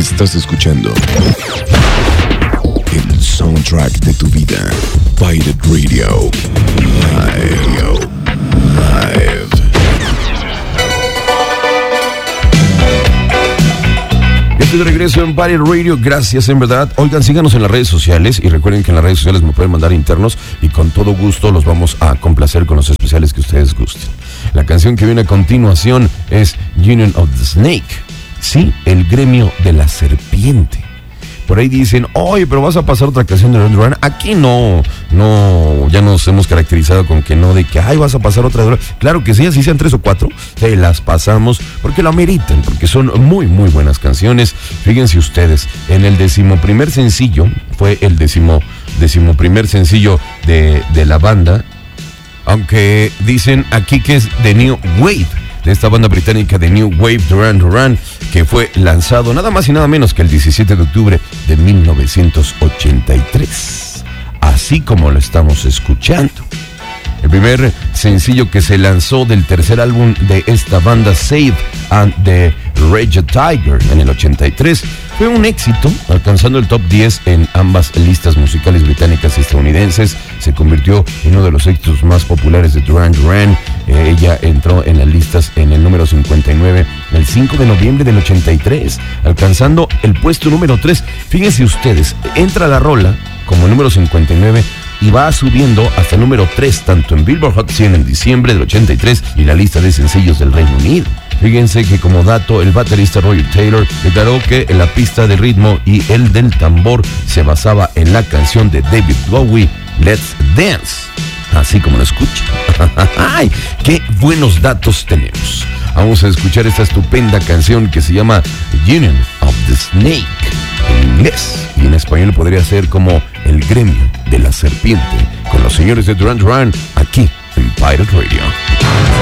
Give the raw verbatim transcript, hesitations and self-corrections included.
Estás escuchando el soundtrack de tu vida. Pirate Radio. Live. Live. Estoy de regreso en Pirate Radio, gracias en verdad. Oigan, síganos en las redes sociales y recuerden que en las redes sociales me pueden mandar internos y con todo gusto los vamos a complacer con los especiales que ustedes gusten. La canción que viene a continuación es Union of the Snake, sí, el gremio de la serpiente. Por ahí dicen, oye, pero vas a pasar otra canción de Duran Duran. Aquí no, no, ya nos hemos caracterizado con que no, de que, ay, vas a pasar otra de Duran. Claro que sí, así sean tres o cuatro, se las pasamos porque lo ameritan, porque son muy, muy buenas canciones. Fíjense ustedes, en el decimoprimer sencillo, fue el decimo, decimoprimer sencillo de, de la banda, aunque dicen aquí que es The New Wave, de esta banda británica de New Wave, Duran Duran, que fue lanzado nada más y nada menos que el diecisiete de octubre de mil novecientos ochenta y tres, así como lo estamos escuchando. El primer sencillo que se lanzó del tercer álbum de esta banda, Save and the Rage Tiger, en el ochenta y tres, fue un éxito, alcanzando el top diez en ambas listas musicales británicas y estadounidenses. Se convirtió en uno de los éxitos más populares de Duran Duran. Eh, ella entró en las listas en el número cincuenta y nueve el cinco de noviembre del ochenta y tres, alcanzando el puesto número tres. Fíjense ustedes, entra la rola como el número cincuenta y nueve y va subiendo hasta el número tres, tanto en Billboard Hot cien en diciembre del ochenta y tres y la lista de sencillos del Reino Unido. Fíjense que como dato, el baterista Roger Taylor declaró que la pista de ritmo y el del tambor se basaba en la canción de David Bowie, Let's Dance, así como lo escuchan. ¡Ay! ¡Qué buenos datos tenemos! Vamos a escuchar esta estupenda canción que se llama Union of the Snake, en inglés, y en español podría ser como El gremio de la serpiente, con los señores de Duran Duran, aquí en Pirate Radio.